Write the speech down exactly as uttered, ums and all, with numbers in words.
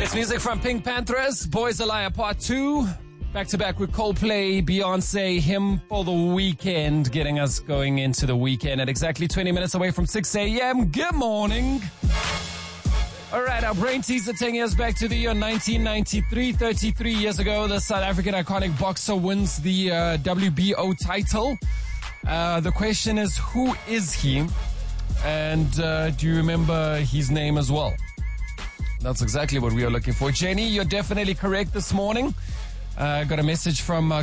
It's music from Pink Panthers, Boys a Liar Part two. Back to back with Coldplay, Beyonce, Him for the Weekend, getting us going into the weekend at exactly twenty minutes away from six a.m. Good morning. All right, our brain teaser taking us back to the year nineteen ninety-three. thirty-three years ago, the South African iconic boxer wins the uh, W B O title. Uh, the question is, who is he? And uh, do you remember his name as well? That's exactly what we are looking for. Jenny, you're definitely correct this morning. I uh, got a message from uh,